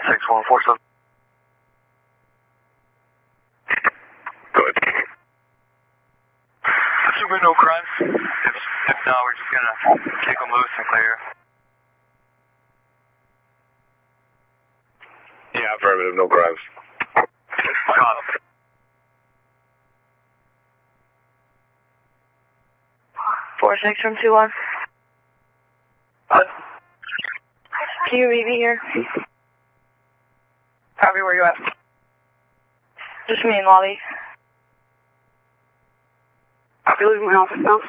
6147. Go ahead. Assuming no crimes. If not, we're just gonna kick them loose and clear. Yeah, affirmative, no crimes. Cop. Four six from 2-1. What? Can you meet me here? Copy, where you at? Just me and Lolly. Copy, leaving my office now.